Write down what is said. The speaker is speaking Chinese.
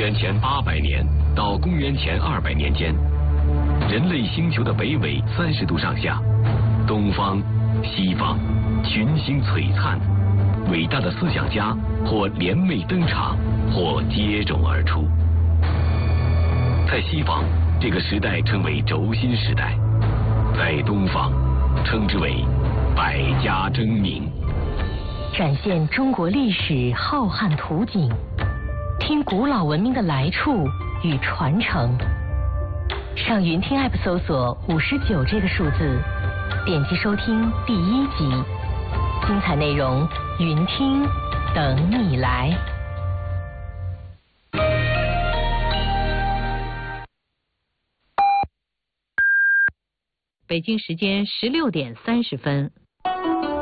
元前800年到公元前200年间，人类星球的北纬30度上下，东方、西方群星璀璨，伟大的思想家或联袂登场，或接踵而出。在西方，这个时代称为轴心时代；在东方，称之为百家争鸣。 展现中国历史浩瀚图景，听古老文明的来处与传承。上云听 App 搜索59这个数字，点击收听第1集，精彩内容云听等你来。北京时间16点30分。